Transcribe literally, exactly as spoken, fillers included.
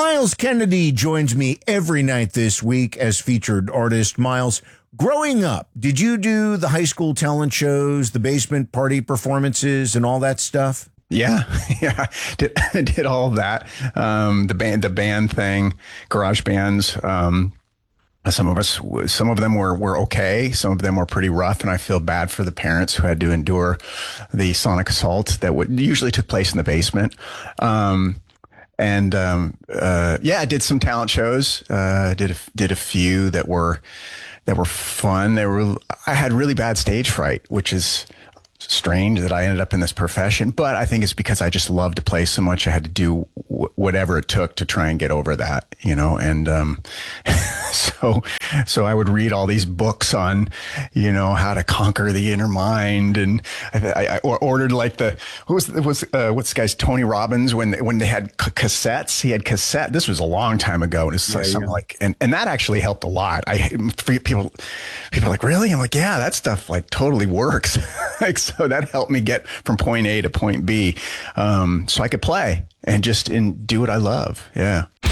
Miles Kennedy joins me every night this week as featured artist. Miles, growing up, did you do the high school talent shows, the basement party performances, and all that stuff? Yeah, yeah, did did all of that. Um, the band, the band thing, garage bands. Um, some of us, some of them were were okay. Some of them were pretty rough, and I feel bad for the parents who had to endure the sonic assault that would usually took place in the basement. Um, And, um, uh, yeah, I did some talent shows, uh, did, a, did a few that were, that were fun. They were, I had really bad stage fright, which is strange that I ended up in this profession, but I think it's because I just loved to play so much. I had to do w- whatever it took to try and get over that, you know, and, um, so, so I would read all these books on, you know, how to conquer the inner mind. And I, I ordered like the, what was, was, uh, what's this guy's Tony Robbins when, when they had c- cassettes, he had cassette. This was a long time ago. And it's yeah, like something yeah. like, and, and that actually helped a lot. I, people, people are like, really? I'm like, yeah, that stuff like totally works. Like, so that helped me get from point A to point B. Um, so I could play and just in, do what I love. Yeah.